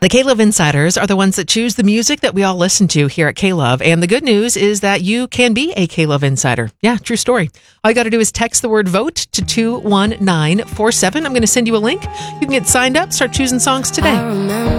The K-Love Insiders are the ones that choose the music that we all listen to here at K-Love. And the good news is that you can be a K-Love Insider. Yeah, true story. All you got to do is text the word VOTE to 21947. I'm going to send you a link. You can get signed up, start choosing songs today.